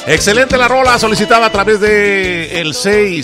Excelente la rola, solicitada a través de el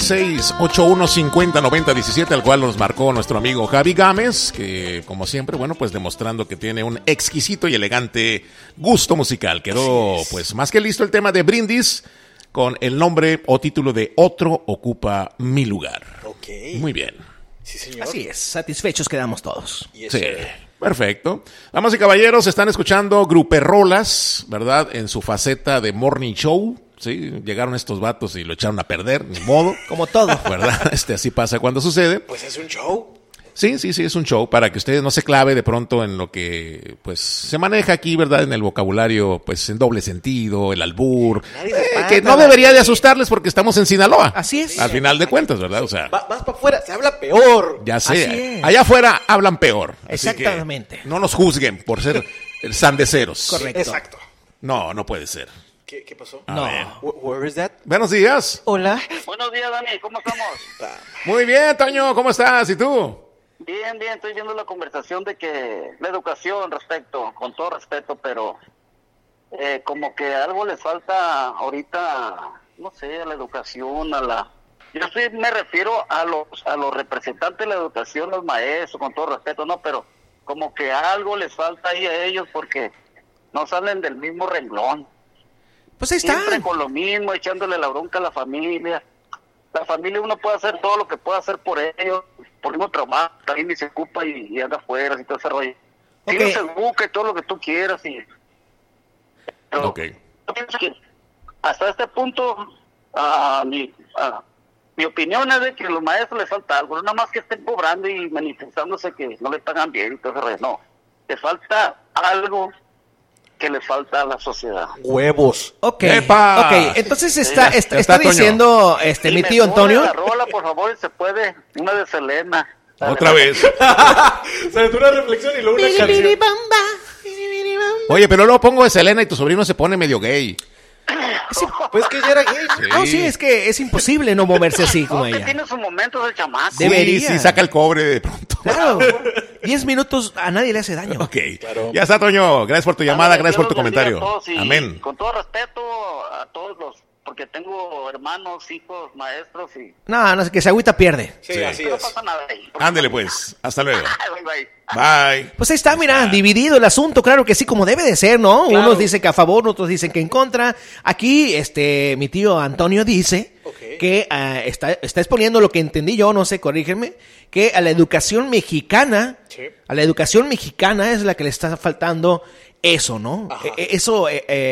6681509017, al cual nos marcó nuestro amigo Javi Gámez, que como siempre, bueno, pues demostrando que tiene un exquisito y elegante gusto musical. Quedó pues más que listo el tema de Brindis con el nombre o título de Otro ocupa mi lugar. Ok. Muy bien. Sí, señor. Así es, satisfechos quedamos todos. Yes, Sí, sir. perfecto. Damas y caballeros, están escuchando Gruperrolas, ¿verdad? En su faceta de morning show, ¿sí? Llegaron estos vatos y lo echaron a perder, ni modo. Como todo. ¿Verdad? Así pasa cuando sucede. Pues es un show. Sí, es un show para que ustedes no se clave de pronto en lo que pues se maneja aquí, ¿verdad? En el vocabulario, pues en doble sentido, el albur, Nadie se espanta, que no debería de asustarles porque estamos en Sinaloa. Así es. Al final de cuentas, ¿verdad? O sea, Vas para afuera, se habla peor. ya Así sé, es. allá afuera hablan peor. Así que Exactamente. no nos juzguen por ser sandeceros. Correcto. Exacto. No puede ser. ¿Qué pasó? No. Where is that? Buenos días. Hola. Buenos días, Dani, ¿cómo estamos? Muy bien, Toño, ¿cómo estás? ¿Y tú? Bien, estoy viendo la conversación de que la educación con todo respeto, pero como que algo les falta ahorita, no sé, a la educación, me refiero a los representantes de la educación, los maestros, con todo respeto, no, pero como que algo les falta ahí a ellos porque no salen del mismo renglón. Pues ahí está. Siempre con lo mismo, echándole la bronca a la familia. La familia uno puede hacer todo lo que pueda hacer por ellos, por mismo trabajo, también y se ocupa y anda afuera y todo ese rollo. Si Ok. no se busca y todo lo que tú quieras. Pero Ok. yo pienso que hasta este punto, mi opinión es de que a los maestros les falta algo, no nada más que estén cobrando y manifestándose que no les pagan bien y todo ese rollo, no. Les falta algo que le falta a la sociedad. Huevos. Ok. ¡Epa! Ok, entonces está está, Toño. diciendo Y mi me tío pone Antonio. la rola, por favor, si se puede, una de Selena. Otra vez. Se metió una reflexión y luego una canción. Oye, pero luego pongo de Selena y tu sobrino se pone medio gay. Pues que ya era gay. No, sí, es que es imposible no moverse así como Que ella. tiene sus momentos el chamaco. Debería. Sí, saca el cobre de pronto. Claro. 10 minutos a nadie le hace daño. Ok, Claro. ya está, Toño. Gracias por tu llamada, Ándale, gracias por tu Dios los bendiga comentario. a todos y Amén. Con todo respeto a todos porque tengo hermanos, hijos, maestros y No, que se agüita pierde. Sí, así no es. pasa nada ahí. Ándele pues, hasta luego. Bye, bye. Bye. Pues ahí está, mira, dividido el asunto, claro que sí, como debe de ser, ¿no? Claro. Unos dicen que a favor, otros dicen que en contra. Aquí, mi tío Antonio dice Ok. que está exponiendo lo que entendí yo, no sé, corrígeme, que a la educación mexicana, Sí. a la educación mexicana es la que le está faltando eso, ¿no? Ajá. Eso,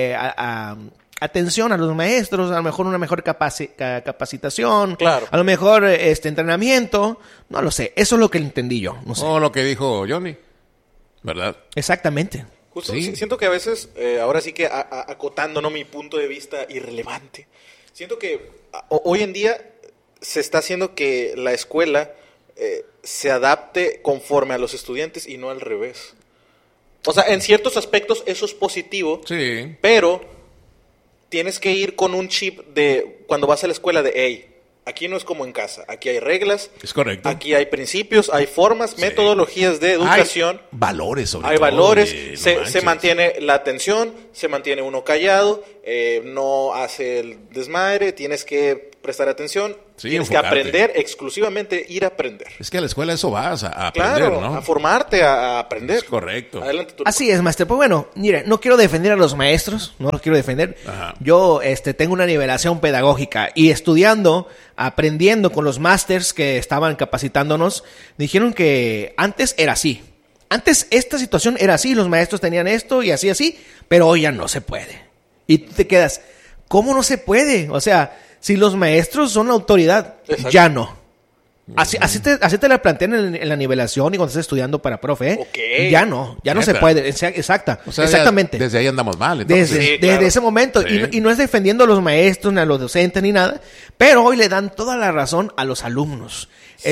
atención a los maestros, a lo mejor una mejor capacitación, Claro. a lo mejor entrenamiento, no lo sé, eso es lo que entendí yo, no sé. Oh, lo que dijo Johnny, ¿verdad? Exactamente. Justo, Sí. siento que a veces, ahora sí que acotando, ¿no?, mi punto de vista irrelevante, siento que hoy en día se está haciendo que la escuela se adapte conforme a los estudiantes y no al revés. O sea, en ciertos aspectos eso es positivo, Sí. pero tienes que ir con un chip de cuando vas a la escuela de, hey, aquí no es como en casa, aquí hay reglas, Es correcto. aquí hay principios, hay formas, Sí. metodologías de educación. Hay valores sobre Hay todo. valores, oye, no se manches. mantiene la atención, se mantiene uno callado, no hace el desmadre, tienes que prestar atención, Sí, tienes enfocarte. que aprender, exclusivamente ir a aprender. Es que a la escuela eso vas a aprender, Claro, ¿no? a formarte, a aprender. Es correcto. Adelante tú. Así es, maestro. Pues bueno, mire, no quiero defender a los maestros, no los quiero defender. Ajá. Yo tengo una nivelación pedagógica y estudiando, aprendiendo con los másters que estaban capacitándonos, dijeron que antes era así. Antes esta situación era así, los maestros tenían esto y así, pero hoy ya no se puede. Y tú te quedas, ¿cómo no se puede? O sea, si los maestros son la autoridad, Exacto. ya no. Así te la plantean en la nivelación y cuando estás estudiando para profe, ¿eh? Ok. Ya no se Neta. puede. Exacta, O sea, exactamente. desde ahí andamos mal. Entonces. Desde, Sí, claro. desde ese momento. Sí. Y no es defendiendo a los maestros, ni a los docentes, ni nada. Pero hoy le dan toda la razón a los alumnos.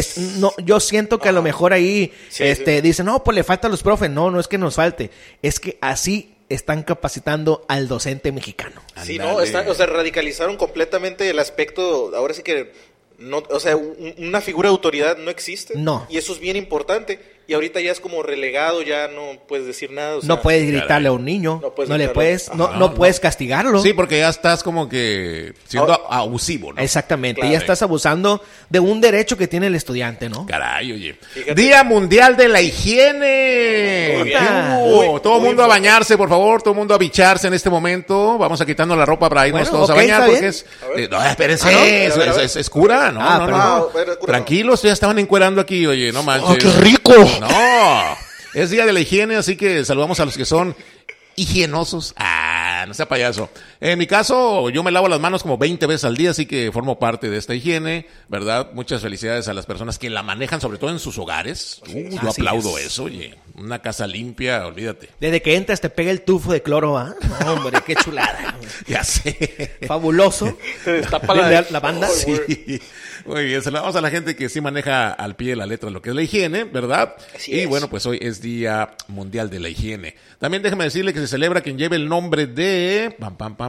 Yo siento que a lo mejor ahí Sí, sí. dicen, no, pues le falta a los profes. No es que nos falte. Es que así están capacitando al docente mexicano. Sí, Ándale. no, o sea, radicalizaron completamente el aspecto, ahora sí que, no, o sea, una figura de autoridad no existe. No. Y eso es bien importante. y ahorita ya es como relegado, ya no puedes decir nada. O sea, no puedes gritarle a un niño, No puedes no le gritarle. puedes, Ajá, no puedes castigarlo. Sí, porque ya estás como que siendo abusivo, ¿no? Exactamente, Claro. ya estás abusando de un derecho que tiene el estudiante, ¿no? Caray, oye. Fíjate. Día Mundial de la Higiene. Muy bien. ¿Qué hubo? Muy, Todo el muy mundo a importante. bañarse, por favor. Todo el mundo a bicharse en este momento. Vamos a quitarnos la ropa para irnos Bueno, todos ok, a bañar. está Porque bien. es... A ver. no, espérense. Ah, ¿no? Eso A ver, a ver. es cura, ¿no? Ah, no, perdón. no. Ah, bueno, cura. Tranquilos, ya estaban encuerando aquí, oye, no manches. ¡Oh, qué rico! No, es día de la higiene, así que saludamos a los que son higienosos. No sea payaso. En mi caso, yo me lavo las manos como 20 veces al día, así que formo parte de esta higiene, ¿verdad? Muchas felicidades a las personas que la manejan, sobre todo en sus hogares. Yo Así aplaudo es. eso, oye. Una casa limpia, olvídate. Desde que entras te pega el tufo de cloro, ¿ah? No, hombre, qué chulada. Ya sé. Fabuloso. Se destapa La banda. Oh, Sí. Muy bien, saludamos a la gente que sí maneja al pie de la letra lo que es la higiene, ¿verdad? Así y es. bueno, pues hoy es Día Mundial de la Higiene. También déjeme decirle que se celebra quien lleve el nombre de...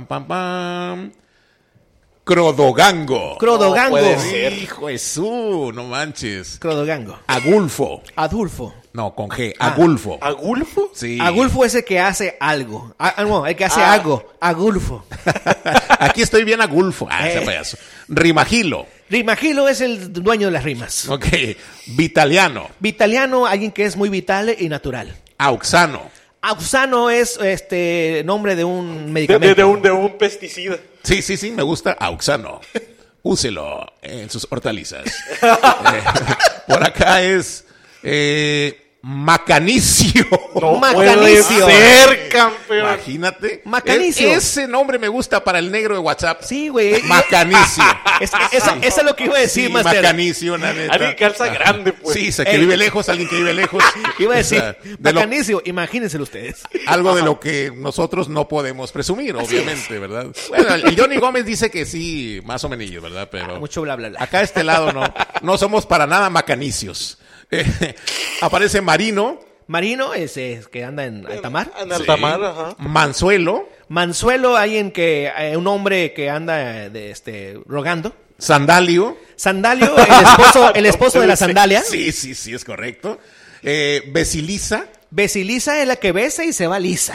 Crodogango. Crodogango. No puede ser. Hijo Jesús, no manches. Crodogango. Agulfo. Adulfo. No, con G. Agulfo. ¿Agulfo? Sí. Agulfo es el que hace algo. No, el que hace algo. Agulfo. Aquí estoy bien Agulfo. Ese payaso. Rimagilo. Rimagilo es el dueño de las rimas. Ok. Vitaliano. Vitaliano, alguien que es muy vital y natural. Auxano. Auxano es nombre de un medicamento. De un pesticida. Sí, me gusta Auxano. Úselo en sus hortalizas. Por acá es Macanicio. Macanicio. Puede ser, campeón. Imagínate. Macanicio. Ese nombre me gusta para el negro de WhatsApp. Sí, güey. Macanicio. Eso es lo que iba a decir, Sí, Master. Macanicio, la neta. Alguien calza grande, pues. Sí, que vive lejos, alguien que vive lejos. Iba a decir, O sea, de lo- Macanicio, imagínenselo ustedes. algo de lo que nosotros no podemos presumir, obviamente, ¿verdad? Bueno, el Johnny Gómez dice que sí, más o menos, ¿verdad? Pero Mucho bla, bla, bla. acá a este lado no somos para nada macanicios. Aparece Marino, Marino es que anda en alta mar. En alta mar, ajá. Manzuelo, Manzuelo, alguien que, un hombre que anda rogando. Sandalio. Sandalio, el esposo de la sandalia. Sí, es correcto. Basilisa, Basilisa es la que besa y se va lisa.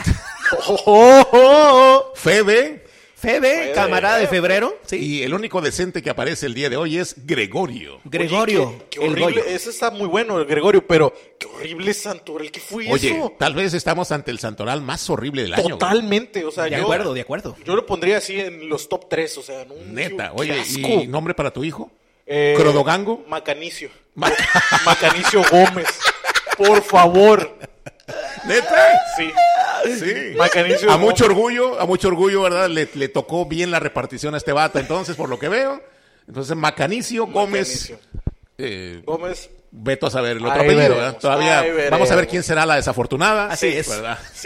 Febe, Febe, camarada de febrero. Sí. y el único decente que aparece el día de hoy es Gregorio. Gregorio, Oye, qué el horrible. Goyo. Ese está muy bueno, el Gregorio, pero qué horrible santoral que fue Oye, eso. tal vez estamos ante el santoral más horrible del año. güey. Totalmente, o sea, De acuerdo, de acuerdo. Yo lo pondría así en los top 3, o sea, en un Neta, qué oye, asco. ¿y nombre para tu hijo? ¿Crodogango? Macanicio. Macanicio Gómez. Por favor. ¿Neta? Sí. Sí. Macanicio A Gómez. mucho orgullo, ¿verdad? Le tocó bien la repartición a este vato, entonces, por lo que veo. Entonces, Macanicio Gómez. Macanicio. Gómez. Veto a saber el otro Ahí apellido, veremos, ¿verdad? Todavía ahí veremos. vamos a ver quién será la desafortunada. Así es. ¿Verdad? Sí.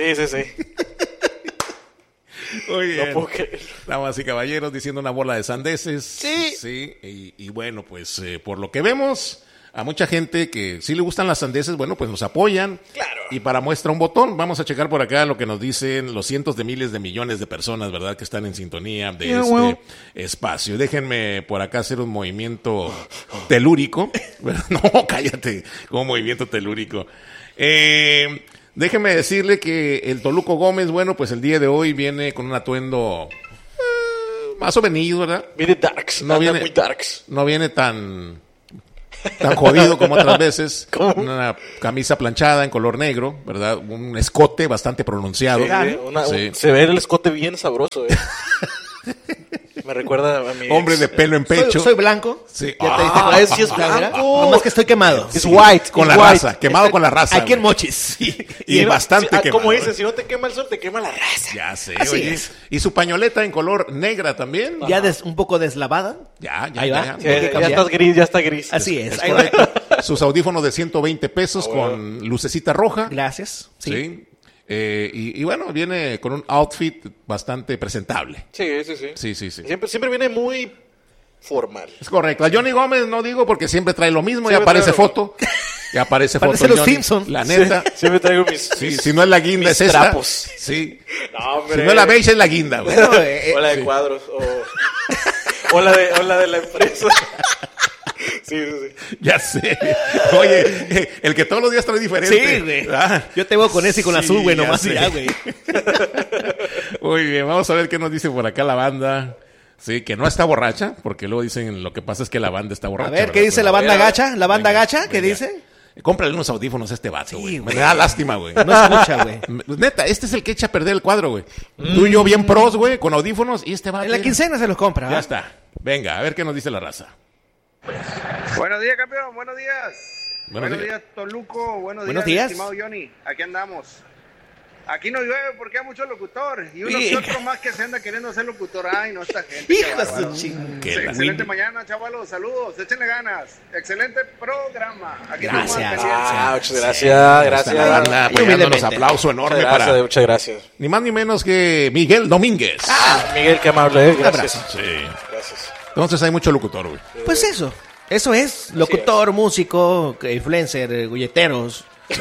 Muy bien. No puedo creer. Damas y caballeros, diciendo una bola de sandeces. Sí. Y bueno, pues por lo que vemos, a mucha gente que sí le gustan las sandeces, bueno, pues nos apoyan. Claro. Y para muestra un botón, vamos a checar por acá lo que nos dicen los cientos de miles de millones de personas, ¿verdad? Que están en sintonía de espacio. Déjenme por acá hacer un movimiento telúrico. No, cállate, como movimiento telúrico. Déjenme decirle que el Toluco Gómez, bueno, pues el día de hoy viene con un atuendo más o menos, ¿verdad? Viene darks. No anda viene- muy darks. No viene tan jodido como otras veces. ¿Cómo? Una camisa planchada en color negro, ¿verdad? Un escote bastante pronunciado. Sí. Se ve el escote bien sabroso, Me recuerda a mi Hombre ex. de pelo en pecho. Soy blanco. Sí. Ya te diste cuenta. ese sí es Ya, ¿verdad? blanco. Nomás que estoy quemado. Es white. Con es la white. raza, quemado con la raza. Aquí en güey. Mochis. Y no- bastante sí, quemado. como dicen, si no te quema el sol, te quema la raza. Ya sé, Así oye. es. Y su pañoleta en color negra también. Ya un poco deslavada. Ya. Ahí va. ya. Sí, Ya, que ya cambiar. estás gris, ya está gris. Así es. Es Ahí va. correcto. Sus audífonos de 120 pesos con lucecita roja. Gracias. Sí. Sí. Y bueno, viene con un outfit bastante presentable. Sí. Sí. Siempre viene muy formal. Es correcto. A Johnny Gómez no digo porque siempre trae lo mismo y Siempre aparece trae lo foto. Y aparece foto. Parece el los Johnny. Simpson. La neta. Siempre traigo mis... Sí, si no es la guinda, mis es esta. trapos. Sí. No, hombre. Si no es la beige, es la guinda, güey. Bueno, O la de cuadros. O la de la empresa. Sí, sí, sí. Ya sé. Oye, el que todos los días trae diferente. Sí, güey. Ah, Yo te veo con ese y con sí, azul, güey, ya nomás sé. y ya, güey. Muy bien, vamos a ver qué nos dice por acá la banda. Sí, que no está borracha, porque luego dicen lo que pasa es que la banda está borracha. A ver, ¿qué ¿verdad? dice la A banda ver, gacha? ¿La banda venga, gacha? ¿Qué venga. dice? Cómprale unos audífonos a este vato, Sí, güey. Me güey. da lástima, güey. No escucha, güey. Neta, este es el que echa a perder el cuadro, güey. Tú y yo bien pros, güey, con audífonos, y este vato... En la quincena se los compra, Ya ¿ah? está. Venga, a ver qué nos dice la raza. Buenos días, campeón. Buenos días. Buenos días. Toluco. Buenos Buenos días, días. estimado Johnny. Aquí andamos. Aquí no llueve porque hay muchos locutores. Y uno Hija. que otro más que se anda queriendo ser locutor. Ay, no, esta gente. qué Hija bárbaro. su ching. Que Sí, la- excelente mañana, chavalos. Saludos. Échenle ganas. Excelente programa. Aquí estamos al Gracias. pendiente. Muchas gracias, Está gracias. la banda Y apoyándonos, humildemente. aplauso enorme Muchas para... gracias, muchas gracias. Ni más ni menos que Miguel Domínguez. Miguel, qué amable, gracias. Sí. Gracias. Entonces hay mucho locutor, güey. Pues eso es. Locutor, músico, influencer, gulleteros,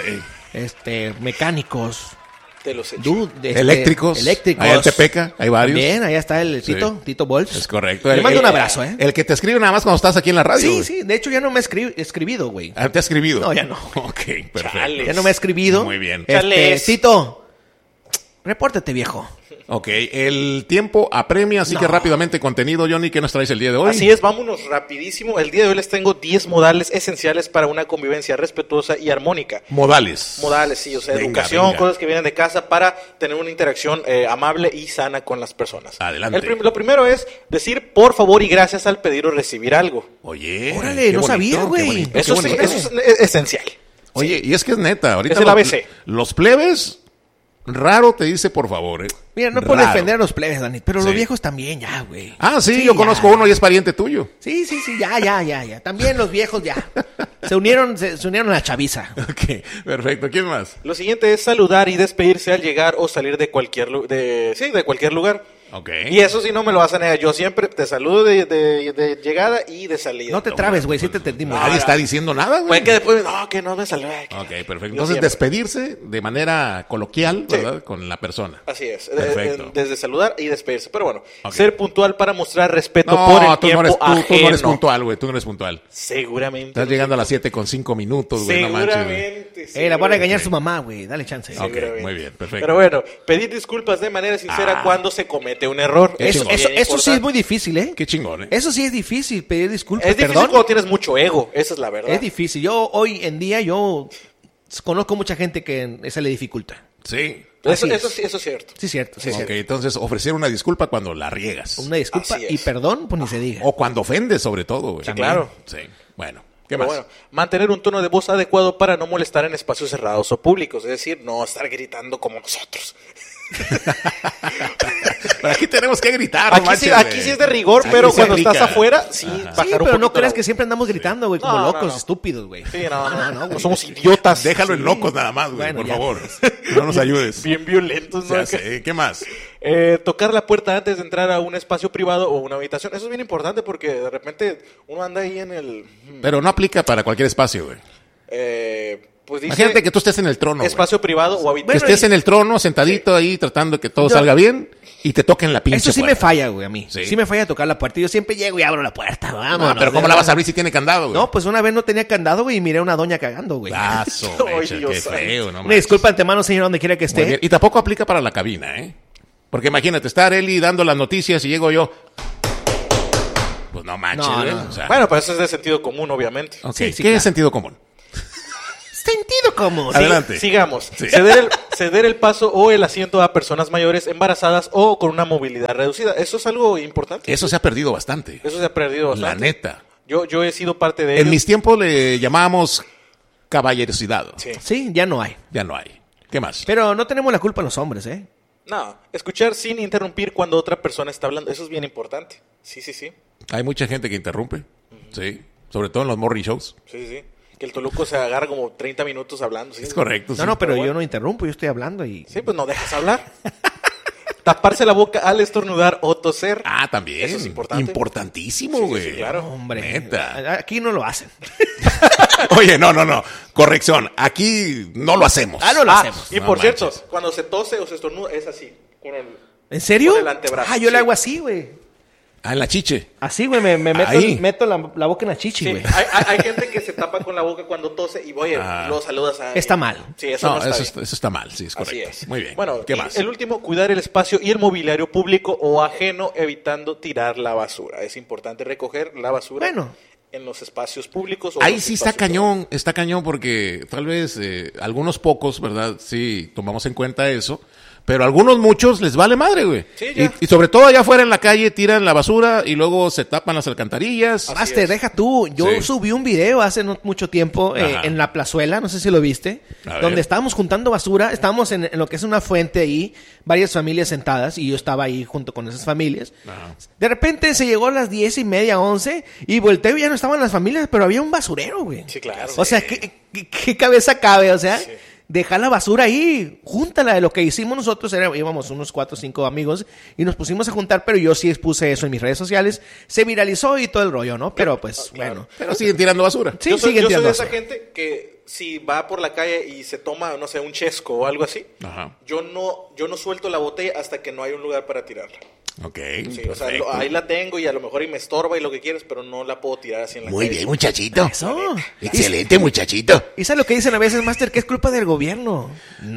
mecánicos, Te los echo. Eléctricos. Eléctricos. Ahí en Tepeca, hay varios. Bien, allá está el Tito, Tito Wolf. Es correcto. Le mando un abrazo, ¿eh? El que te escribe nada más cuando estás aquí en la radio. Sí, güey. sí. De hecho, ya no me he escribido, güey. Ah, ¿te ha escribido? No, ya no. Ok, perfecto. Chale. Ya no me ha escribido. Muy bien. Chales. Tito, repórtate, viejo. Ok, el tiempo apremia, así que rápidamente contenido, Johnny, ¿qué nos traes el día de hoy? Así es, vámonos rapidísimo. El día de hoy les tengo 10 modales esenciales para una convivencia respetuosa y armónica. Modales. Modales, sí, o sea, Venga, educación, venga. cosas que vienen de casa para tener una interacción amable y sana con las personas. Adelante. Lo primero es decir por favor y gracias al pedir o recibir algo. Oye. Órale, qué no sabía, qué güey. bonito, Eso qué sí, bonito. eso es esencial. Oye, y es que es neta, ahorita Es el ABC. los plebes, raro te dice por favor, ¿eh? Mira, no puedo Raro. defender a los plebes, Dani, pero Sí. los viejos también, ya, güey. Ah, sí, yo ya. conozco uno y es pariente tuyo. Sí, ya. También los viejos ya. Se unieron a la chaviza. Ok, perfecto. ¿Quién más? Lo siguiente es saludar y despedirse al llegar o salir de cualquier de cualquier lugar. Ok. Y eso sí no me lo vas a negar. Yo siempre te saludo de llegada y de salida. No te trabes, güey, sí te entendimos. Nadie está diciendo nada, güey. Puede que después, no, que no me salude. Ok, perfecto. Yo Entonces, siempre. despedirse de manera coloquial, Sí. ¿verdad? Con la persona. Así es, Perfecto. desde saludar y despedirse. Pero bueno, Ok. ser puntual para mostrar respeto No, por el tú no, tiempo eres, tú no eres ajeno. puntual, güey. Tú no eres puntual. Seguramente. Estás llegando a las 7:05 minutos, güey. No manches, güey. Seguramente. La van a engañar su mamá, güey. Dale chance. Ok, Seguramente. muy bien, perfecto. Pero bueno, pedir disculpas de manera sincera cuando se comete un error. Eso- es bien Eso sí es importante. muy difícil, ¿eh? Qué chingón, ¿eh? Eso sí es difícil, pedir disculpas. Es difícil Perdón. cuando tienes mucho ego, esa es la verdad. Es difícil. Hoy en día, conozco mucha gente que se le dificulta. Sí. Eso, Así eso, es. sí, eso es cierto. Sí, cierto. Sí, Ok, cierto. entonces ofrecer una disculpa cuando la riegas. Una disculpa Así es. y perdón, pues ni se diga. O cuando ofendes, sobre todo, güey. Sí, claro. Sí. Bueno, ¿qué Pero más? bueno, mantener un tono de voz adecuado para no molestar en espacios cerrados o públicos, es decir, no estar gritando como nosotros. Pero aquí tenemos que gritar, no Aquí, manches, sí, aquí güey. sí es de rigor, Aquí pero se cuando aplica. estás afuera, sí, Sí, bajar un pero no poquito creas la que voz. siempre andamos gritando, güey, como No, no, locos, no. estúpidos, güey. Sí, no, güey. somos idiotas. Déjalo en locos nada más, güey, Bueno, por ya. favor. No nos ayudes. Bien violentos, ¿no? Ya sé. ¿Qué más? Tocar la puerta antes de entrar a un espacio privado o una habitación. Eso es bien importante porque de repente uno anda ahí en el... Pero no aplica para cualquier espacio, güey. Pues dice Imagínate que tú estés en el trono, güey. espacio privado o Que habitación. estés en el trono, sentadito ahí, tratando que todo salga bien, y te toquen la pinche Eso sí me puerta. falla, güey, a mí. Sí. Sí me falla tocar la puerta. Yo siempre llego y abro la puerta, vamos. No, pero ¿cómo la vas a abrir si tiene candado, güey? No, pues una vez no tenía candado, güey, y miré a una doña cagando, güey. Lazo, Ay, mecha, Dios qué santo. feo, no Una manches. disculpa de antemano, señor, donde quiera que Muy bien. esté. Y tampoco aplica para la cabina, ¿eh? Porque imagínate, estar Eli dando las noticias y llego yo... Pues no manches, No, güey. no. O sea, Bueno, pero eso es de sentido común, obviamente. ok. sí, ¿Qué claro. es sentido común? Sentido común. Adelante. Sigamos. Sí. Ceder el paso o el asiento a personas mayores, embarazadas o con una movilidad reducida. Eso es algo importante. Eso se ha perdido bastante. Eso se ha perdido La bastante. neta. Yo he sido parte de En ello. mis tiempos le llamábamos caballerosidad. Sí. Sí, ya no hay. Ya no hay. ¿Qué más? Pero no tenemos la culpa los hombres, ¿eh? No, escuchar sin interrumpir cuando otra persona está hablando. Eso es bien importante. Sí, sí, sí. Hay mucha gente que interrumpe. Sí. Sobre todo en los morning shows. Sí, sí. Que el Toluco se agarra como 30 minutos hablando. ¿sí? Es correcto. sí. No, pero pero yo bueno. no interrumpo, yo estoy hablando y... Sí, pues no dejas hablar. Taparse la boca al estornudar o toser. Ah, también. Eso es importante. Importantísimo, Sí, sí, güey. sí, claro. Hombre, Neta. aquí no lo hacen. Oye, no. Corrección. Aquí no lo hacemos. Ah, no lo hacemos. Y No por manches. cierto, cuando se tose o se estornuda es así. Con el... ¿En serio? Con el antebrazo, Ah, yo le sí. hago así, güey. Ah, en la chiche. Así, güey, me Ahí. meto la boca en la chichi, Sí, güey. hay gente que se tapa con la boca cuando tose y oye, lo saludas a... Está mal. Sí, eso no está bien. Eso está mal, sí, es Así correcto. es. Muy bien. Bueno, ¿qué y más? el último, cuidar el espacio y el mobiliario público o ajeno, evitando tirar la basura. Es importante recoger la basura en los espacios públicos. O Ahí los sí está espacios está cañón porque tal vez algunos pocos, ¿verdad? Sí, tomamos en cuenta eso. Pero a algunos muchos les vale madre, güey. Sí, ya. Y sobre todo allá afuera en la calle tiran la basura y luego se tapan las alcantarillas. Master, deja tú. Yo Sí. subí un video hace no mucho tiempo Ajá. en la plazuela, no sé si lo viste, A ver. donde estábamos juntando basura. Estábamos en lo que es una fuente ahí, varias familias sentadas, y yo estaba ahí junto con esas familias. Ajá. De repente se llegó a las 10:30, 11, y volteo y ya no estaban las familias, pero había un basurero, güey. Sí, claro. O sea, ¿qué cabeza cabe? O sea, dejar la basura ahí, júntala. Lo que hicimos nosotros íbamos unos 4 o 5 amigos y nos pusimos a juntar, pero yo sí expuse eso en mis redes sociales. Se viralizó y todo el rollo, ¿no? Pero pues, bueno. Pero siguen tirando basura. Sí, yo soy siguen de tirando esa basura. gente que si va por la calle y se toma, no sé, un chesco o algo así, Ajá. yo no suelto la botella hasta que no hay un lugar para tirarla. Ok. Sí, o sea, perfecto. ahí la tengo y a lo mejor y me estorba y lo que quieres, pero no la puedo tirar así en la Muy calle. bien, muchachito. Eso. Excelente, muchachito. ¿Y sabes lo que dicen a veces, Master? Que es culpa del gobierno.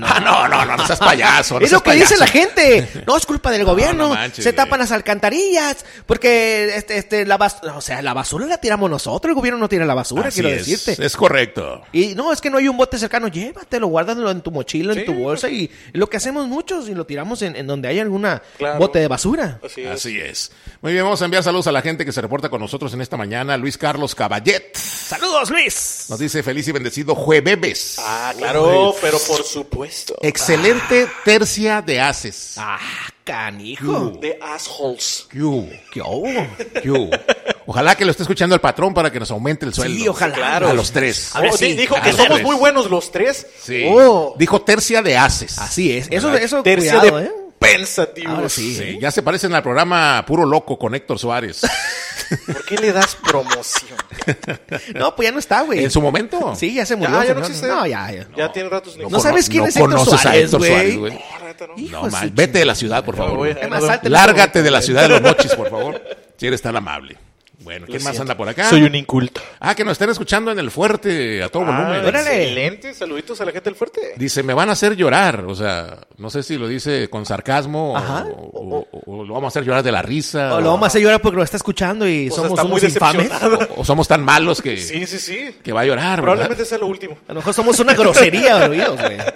No seas payaso. no Es lo seas que dice payaso. la gente. No, es culpa del gobierno. no manches, Se güey. tapan las alcantarillas. Porque la basura la tiramos nosotros. El gobierno no tira la basura, Así quiero es, decirte. es correcto. Y no, es que no hay un bote cercano. Llévatelo, guárdalo en tu mochila, en Sí. tu bolsa. Y lo que hacemos muchos y lo tiramos en donde hay alguna Claro. bote de basura. Así es. Así es. Muy bien, vamos a enviar saludos a la gente que se reporta con nosotros en esta mañana. Luis Carlos Caballet ¡Saludos, Luis! nos dice feliz y bendecido jueves. Ah, claro, pero por supuesto. Excelente tercia de haces. ¡Ah, canijo! De assholes. ¿Qué hubo? ¿Qué hubo? ¿Qué hubo? Ojalá que lo esté escuchando el patrón para que nos aumente el sueldo. Sí, ojalá. Claro. A los 3. A ver, Oh, sí. dijo A que los somos tres. muy buenos los tres. Sí. Oh. Dijo tercia de haces. Así es. Eso ¿Verdad? Tercia cuidado, de ¿eh? pensativos. Ahora sí. Sí, ya se parecen al programa Puro Loco con Héctor Suárez. ¿Por qué le das promoción? No, pues ya no está, güey. ¿En su momento? Sí, ya se murió. Ya no señor. existe. No, ya. Ya tiene ratos. No sabes quién es Héctor conoces Suárez, a Héctor güey. Suárez, güey. No, la neta no. Hijo No, de man, su vete de la ciudad, por No, favor. voy. Es más, salte Lárgate de la ciudad de los mochis, por favor. Si eres tan amable. Bueno, ¿quién más anda por acá? Soy un inculto. Ah, que nos estén escuchando en el fuerte a todo volumen. órale. Excelente. Saluditos a la gente del fuerte. Dice, me van a hacer llorar. O sea, no sé si lo dice con sarcasmo Ajá. o lo vamos a hacer llorar de la risa. O lo vamos a hacer llorar porque lo está escuchando y Pues somos está muy infames. decepcionado. o somos tan malos que, Sí. que va a llorar, Probablemente sea lo último. A lo mejor somos una grosería de oídos, güey. ¿verdad?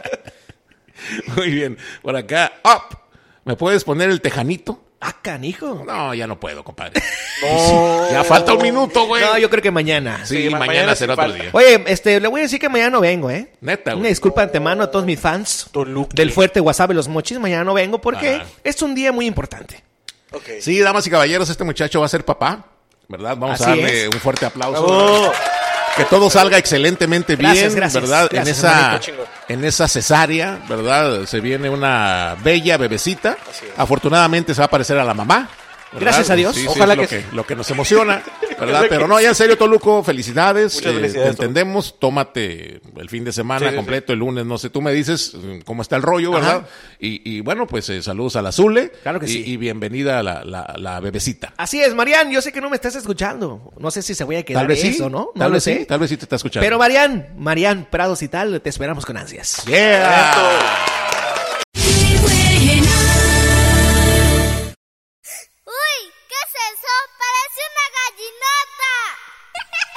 Muy bien. Por acá, up. ¿Me puedes poner el tejanito? Ah, canijo. No, ya no puedo, compadre. No. Ya falta un minuto, güey. No, yo creo que mañana. Sí, Sí, mañana mañana será sí otro falta. día. Oye, le voy a decir que mañana no vengo, ¿eh? Neta, Una güey. disculpa de antemano a todos mis fans Toluca. del Fuerte Guasave Los Mochis. Mañana no vengo porque Ajá. es un día muy importante. Ok. Sí, damas y caballeros, este muchacho va a ser papá, ¿verdad? Vamos Así a darle es. un fuerte aplauso. Bravo. Que todo salga excelentemente Gracias, bien, gracias. ¿verdad? Gracias, hermanito. En esa cesárea, ¿verdad? Se viene una bella bebecita. Así es. Afortunadamente se va a parecer a la mamá. ¿verdad? Gracias a Dios. Sí, Ojalá es lo que lo que nos emociona, ¿verdad? Ojalá Pero que no, ya en serio, Toluco, felicidades. Muchas Te felicidades, entendemos, tómate el fin de semana Sí, completo, el lunes, no sé, tú me dices cómo está el rollo, ¿verdad? Ajá. Y bueno, pues saludos a la Zule. Claro que sí. Y bienvenida a la bebecita. Así es, Marian, yo sé que no me estás escuchando. No sé si se voy a quedar Tal vez sí, eso, ¿no? No tal lo vez sé. sí, tal vez sí te está escuchando. Pero Marian Prados y tal, te esperamos con ansias. Yeah. Esto.